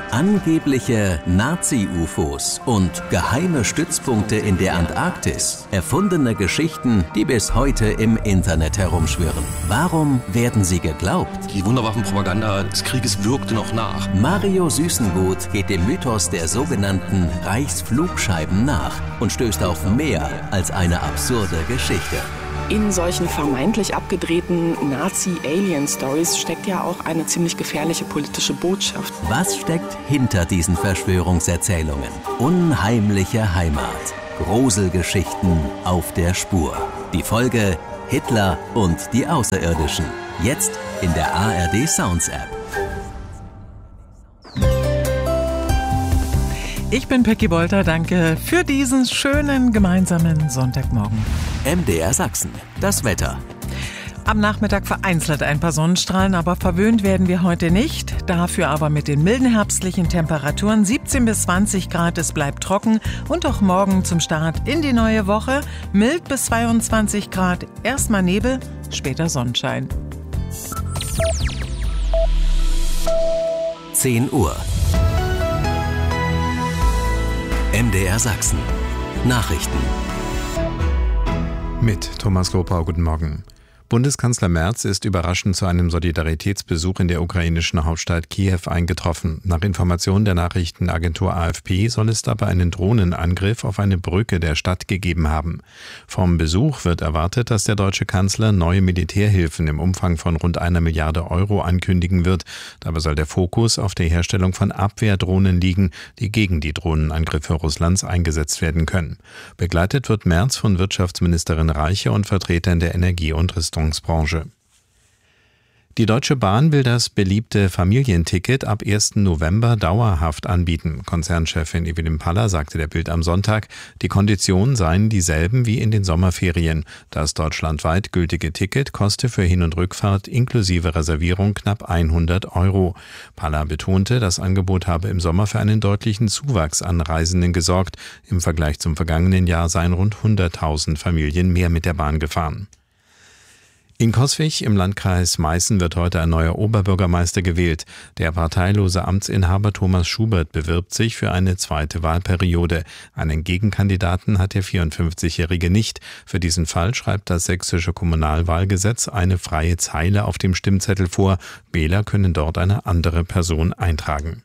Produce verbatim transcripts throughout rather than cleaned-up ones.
Angebliche Nazi-U F Os und geheime Stützpunkte in der Antarktis. Erfundene Geschichten, die bis heute im Internet herumschwirren. Warum werden sie geglaubt? Die Wunderwaffenpropaganda des Krieges wirkte noch nach. Mario Süßengut geht dem Mythos der sogenannten Reichsflugscheiben nach und stößt auf mehr als eine absurde Geschichte. In solchen vermeintlich abgedrehten Nazi-Alien-Stories steckt ja auch eine ziemlich gefährliche politische Botschaft. Was steckt hinter diesen Verschwörungserzählungen? Unheimliche Heimat. Gruselgeschichten auf der Spur. Die Folge Hitler und die Außerirdischen. Jetzt in der A R D Sounds App. Ich bin Peggy Bolter, danke für diesen schönen gemeinsamen Sonntagmorgen. M D R Sachsen, das Wetter. Am Nachmittag vereinzelt ein paar Sonnenstrahlen, aber verwöhnt werden wir heute nicht. Dafür aber mit den milden herbstlichen Temperaturen siebzehn bis zwanzig Grad, es bleibt trocken. Und auch morgen zum Start in die neue Woche mild bis zweiundzwanzig Grad. Erstmal Nebel, später Sonnenschein. zehn Uhr. M D R Sachsen. Nachrichten. Mit Thomas Lopau, guten Morgen. Bundeskanzler Merz ist überraschend zu einem Solidaritätsbesuch in der ukrainischen Hauptstadt Kiew eingetroffen. Nach Informationen der Nachrichtenagentur A F P soll es dabei einen Drohnenangriff auf eine Brücke der Stadt gegeben haben. Vom Besuch wird erwartet, dass der deutsche Kanzler neue Militärhilfen im Umfang von rund einer Milliarde Euro ankündigen wird. Dabei soll der Fokus auf der Herstellung von Abwehrdrohnen liegen, die gegen die Drohnenangriffe Russlands eingesetzt werden können. Begleitet wird Merz von Wirtschaftsministerin Reiche und Vertretern der Energie- und Rüstungsbranche. Die Deutsche Bahn will das beliebte Familienticket ab ersten November dauerhaft anbieten. Konzernchefin Evelyn Paller sagte der Bild am Sonntag, die Konditionen seien dieselben wie in den Sommerferien. Das deutschlandweit gültige Ticket koste für Hin- und Rückfahrt inklusive Reservierung knapp hundert Euro. Paller betonte, das Angebot habe im Sommer für einen deutlichen Zuwachs an Reisenden gesorgt. Im Vergleich zum vergangenen Jahr seien rund hunderttausend Familien mehr mit der Bahn gefahren. In Coswig im Landkreis Meißen wird heute ein neuer Oberbürgermeister gewählt. Der parteilose Amtsinhaber Thomas Schubert bewirbt sich für eine zweite Wahlperiode. Einen Gegenkandidaten hat der vierundfünfzigjährige nicht. Für diesen Fall schreibt das sächsische Kommunalwahlgesetz eine freie Zeile auf dem Stimmzettel vor. Wähler können dort eine andere Person eintragen.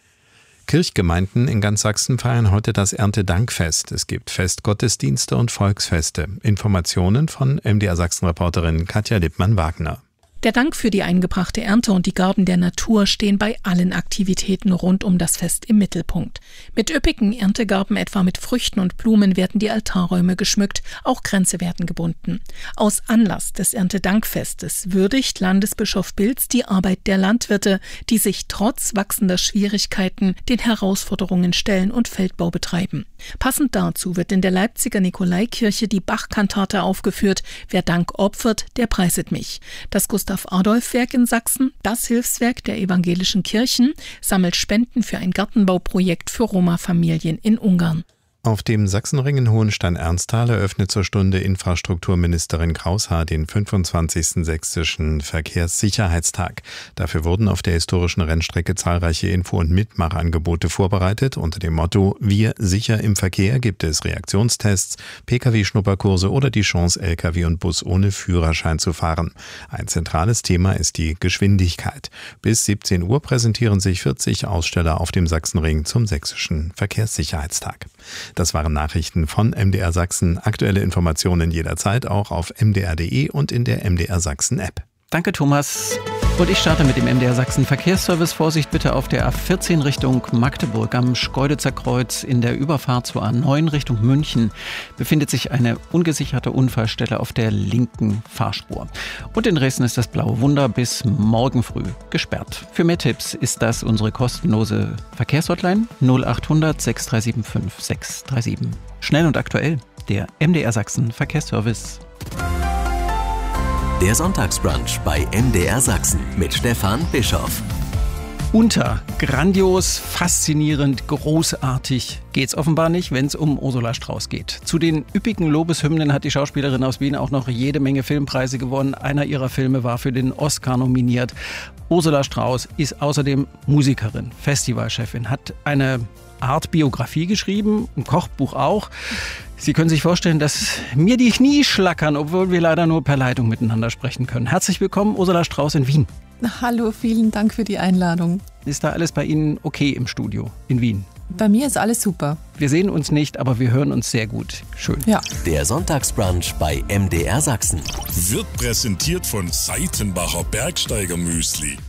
Kirchgemeinden in ganz Sachsen feiern heute das Erntedankfest. Es gibt Festgottesdienste und Volksfeste. Informationen von M D R Sachsen-Reporterin Katja Lippmann-Wagner. Der Dank für die eingebrachte Ernte und die Gaben der Natur stehen bei allen Aktivitäten rund um das Fest im Mittelpunkt. Mit üppigen Erntegaben, etwa mit Früchten und Blumen, werden die Altarräume geschmückt, auch Kränze werden gebunden. Aus Anlass des Erntedankfestes würdigt Landesbischof Bilz die Arbeit der Landwirte, die sich trotz wachsender Schwierigkeiten den Herausforderungen stellen und Feldbau betreiben. Passend dazu wird in der Leipziger Nikolaikirche die Bach-Kantate aufgeführt: Wer Dank opfert, der preiset mich. Das Gustav-Adolf-Werk in Sachsen, das Hilfswerk der evangelischen Kirchen, sammelt Spenden für ein Gartenbauprojekt für Roma-Familien in Ungarn. Auf dem Sachsenring in Hohenstein-Ernsthal eröffnet zur Stunde Infrastrukturministerin Kraushaar den fünfundzwanzigsten sächsischen Verkehrssicherheitstag. Dafür wurden auf der historischen Rennstrecke zahlreiche Info- und Mitmachangebote vorbereitet. Unter dem Motto Wir sicher im Verkehr gibt es Reaktionstests, P K W-Schnupperkurse oder die Chance, L K W und Bus ohne Führerschein zu fahren. Ein zentrales Thema ist die Geschwindigkeit. Bis siebzehn Uhr präsentieren sich vierzig Aussteller auf dem Sachsenring zum sächsischen Verkehrssicherheitstag. Das waren Nachrichten von M D R Sachsen. Aktuelle Informationen jederzeit auch auf m d r punkt d e und in der M D R Sachsen App. Danke, Thomas. Und ich starte mit dem M D R Sachsen Verkehrsservice. Vorsicht bitte auf der A vierzehn Richtung Magdeburg. Am Schkeuditzer Kreuz in der Überfahrt zur A neun Richtung München befindet sich eine ungesicherte Unfallstelle auf der linken Fahrspur. Und in Dresden ist das Blaue Wunder bis morgen früh gesperrt. Für mehr Tipps ist das unsere kostenlose Verkehrshotline null acht hundert sechs drei sieben fünf sechs drei sieben. Schnell und aktuell, der M D R Sachsen Verkehrsservice. Der Sonntagsbrunch bei M D R Sachsen mit Stefan Bischoff. Unter, grandios, faszinierend, großartig geht's offenbar nicht, wenn es um Ursula Strauß geht. Zu den üppigen Lobeshymnen hat die Schauspielerin aus Wien auch noch jede Menge Filmpreise gewonnen. Einer ihrer Filme war für den Oscar nominiert. Ursula Strauß ist außerdem Musikerin, Festivalchefin, hat eine Art Biografie geschrieben, ein Kochbuch auch. Sie können sich vorstellen, dass mir die Knie schlackern, obwohl wir leider nur per Leitung miteinander sprechen können. Herzlich willkommen, Ursula Strauß in Wien. Hallo, vielen Dank für die Einladung. Ist da alles bei Ihnen okay im Studio in Wien? Bei mir ist alles super. Wir sehen uns nicht, aber wir hören uns sehr gut. Schön. Ja. Der Sonntagsbrunch bei M D R Sachsen wird präsentiert von Seitenbacher Bergsteiger Müsli.